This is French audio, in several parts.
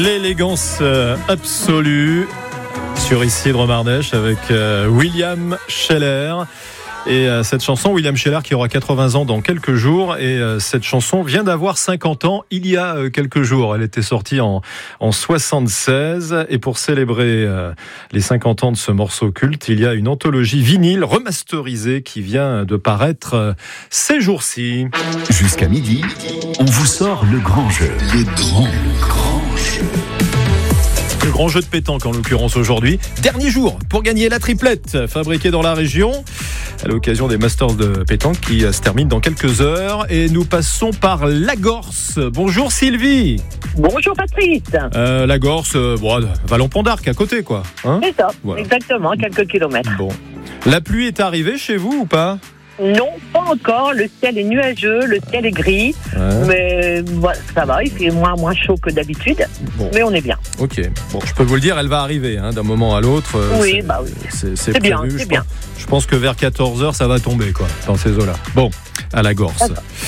L'élégance absolue sur Isidre Mardèche avec William Scheller. Et cette chanson, William Scheller qui aura 80 ans dans quelques jours. Et cette chanson vient d'avoir 50 ans il y a quelques jours. Elle était sortie en 76. Et pour célébrer les 50 ans de ce morceau culte, il y a une anthologie vinyle remasterisée qui vient de paraître ces jours-ci. Jusqu'à midi, on vous sort le grand jeu. Le grand jeu. Le grand jeu de pétanque en l'occurrence aujourd'hui. Dernier jour pour gagner la triplette fabriquée dans la région à l'occasion des Masters de pétanque qui se terminent dans quelques heures. Et nous passons par Lagorce. Bonjour Sylvie. Bonjour Patrice. Lagorce, Vallon-Pont d'Arc à côté quoi. Hein, c'est ça, voilà. Exactement, quelques kilomètres. Bon. La pluie est arrivée chez vous ou pas ? Non, pas encore. Le ciel est nuageux, le ciel est gris. Ouais. Mais ça va, il fait moins chaud que d'habitude. Bon. Mais on est bien. Ok. Bon, je peux vous le dire, elle va arriver d'un moment à l'autre. Oui, c'est bien, prévu, c'est bien. Je pense que vers 14h, ça va tomber quoi, dans ces eaux-là. Bon, à Lagorce.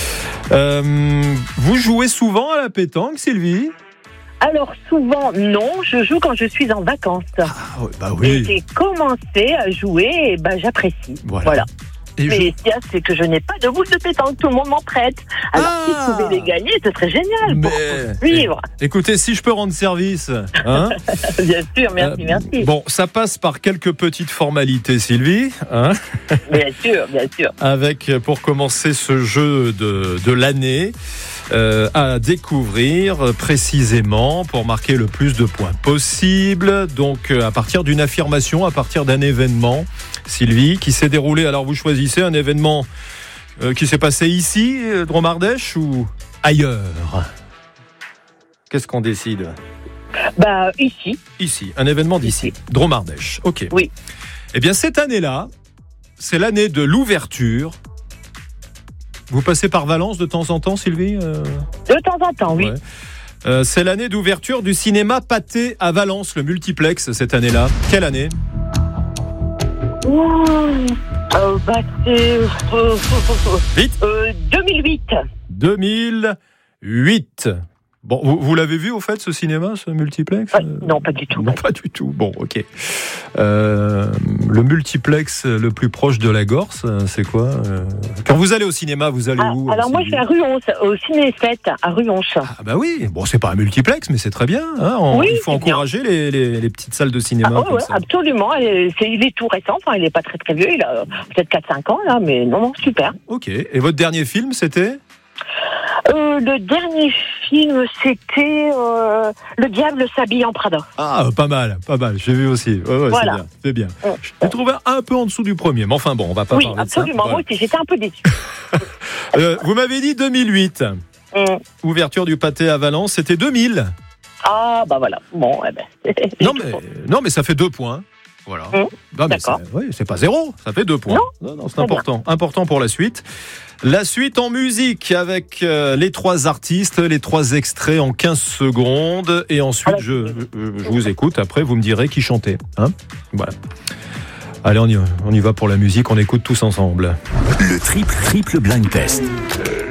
Vous jouez souvent à la pétanque, Sylvie ? Alors souvent, non. Je joue quand je suis en vacances. Oui. Et j'ai commencé à jouer et j'apprécie. Voilà. Mais ce qu'il y a, c'est que je n'ai pas de boule de pétanque, tout le monde m'en prête. Alors si je pouvais les gagner, ce serait génial pour suivre. Écoutez, si je peux rendre service. Bien sûr, merci. Bon, ça passe par quelques petites formalités, Sylvie. Bien sûr. Avec, pour commencer ce jeu de l'année, à découvrir précisément pour marquer le plus de points possible. Donc, à partir d'une affirmation, à partir d'un événement, Sylvie, qui s'est déroulé. Alors, vous choisissez un événement qui s'est passé ici, Dromardèche, ou ailleurs ? Qu'est-ce qu'on décide ? Ici. Ici, un événement d'ici. Dromardèche, ok. Oui. Eh bien, cette année-là, c'est l'année de l'ouverture. Vous passez par Valence de temps en temps, Sylvie ? De temps en temps, oui. Ouais. C'est l'année d'ouverture du cinéma Pathé à Valence, le multiplex, cette année-là. Quelle année ? Vite. 2008. 2008. Bon, vous l'avez vu au fait ce cinéma, ce multiplex ? Non, pas du tout. Non, pas du tout. Bon, ok. Le multiplex le plus proche de Lagorce, c'est quoi ? Quand vous allez au cinéma, vous allez où ? Alors moi, je vais à Ruonche, au Ciné 7, à Ruonche. Ah bah oui. Bon, c'est pas un multiplex, mais c'est très bien. Il faut encourager les petites salles de cinéma. Absolument. Il est tout récent. Enfin, il est pas très très vieux. Il a peut-être 4-5 ans là, mais non, super. Ok. Et votre dernier film, c'était ? Le dernier film, c'était Le Diable s'habille en Prada. Ah, pas mal. J'ai vu aussi. Ouais, voilà. C'est bien. Je l'ai trouvé un peu en dessous du premier. Mais enfin bon, on va pas parler de ça. Oui, absolument. Moi aussi, j'étais un peu déçu. Vous m'avez dit 2008. Ouverture du Pathé à Valence, c'était 2000. Ah, voilà. Bon, Non, mais ça fait 2 points. Voilà. D'accord. C'est pas 0, ça fait 2 points. Non, c'est important. Important pour la suite. La suite en musique avec les 3 artistes, les 3 extraits en 15 secondes. Et ensuite, je vous écoute. Après, vous me direz qui chantait. Voilà. Allez, on y va pour la musique. On écoute tous ensemble. Le triple blind test.